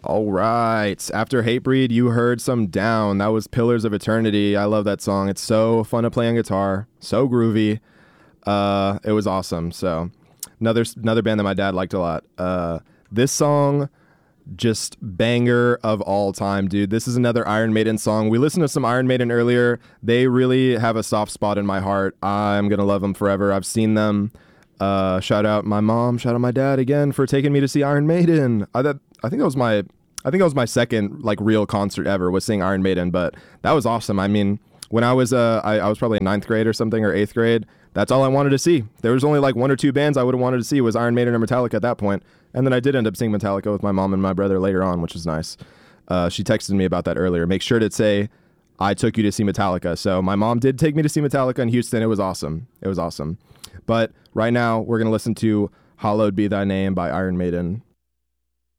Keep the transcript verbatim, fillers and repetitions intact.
All right. After Hatebreed, you heard some Down. That was Pillars of Eternity. I love that song. It's so fun to play on guitar. So groovy. Uh, it was awesome. So another another band that my dad liked a lot. Uh, this song, just banger of all time, dude. This is another Iron Maiden song. We listened to some Iron Maiden earlier. They really have a soft spot in my heart. I'm going to love them forever. I've seen them. Uh, shout out my mom, shout out my dad again for taking me to see Iron Maiden. I, that, I think that was my, I think that was my second like real concert ever, was seeing Iron Maiden, but that was awesome. I mean, when I was, uh, I, I was probably in ninth grade or something, or eighth grade. That's all I wanted to see. There was only like one or two bands I would have wanted to see, was Iron Maiden or Metallica at that point. And then I did end up seeing Metallica with my mom and my brother later on, which was nice. Uh, she texted me about that earlier. Make sure to say, I took you to see Metallica. So my mom did take me to see Metallica in Houston. It was awesome. It was awesome. But right now, we're going to listen to Hallowed Be Thy Name by Iron Maiden.